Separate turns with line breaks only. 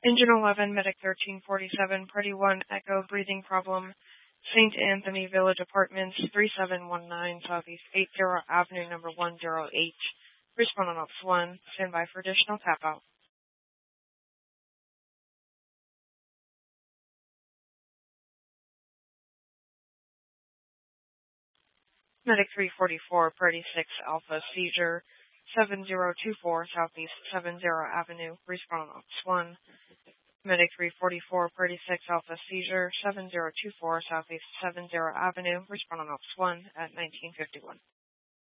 Engine 11, Medic 1347, Party 1, Echo, breathing problem, St. Anthony Village Apartments, 3719 Southeast 80 Avenue, number 10H. Respond on Ops 1. Stand by for additional tap-out. Medic 344, Party 6, Alpha, Seizure, 7024 Southeast 70 Avenue. Respond on Ops 1. Medic 344, Party 6, Alpha, Seizure, 7024 Southeast 70 Avenue. Respond on Ops 1 at 1951.